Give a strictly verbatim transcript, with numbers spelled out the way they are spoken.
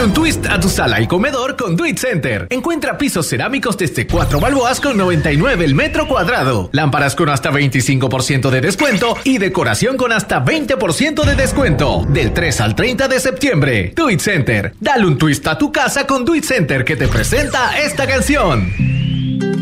Dale un twist a tu sala y comedor con Do It Center. Encuentra pisos cerámicos desde cuatro balboas con noventa y nueve el metro cuadrado. Lámparas con hasta veinticinco por ciento de descuento y decoración con hasta veinte por ciento de descuento. Del tres al treinta de septiembre. Do It Center. Dale un twist a tu casa con Do It Center, que te presenta esta canción.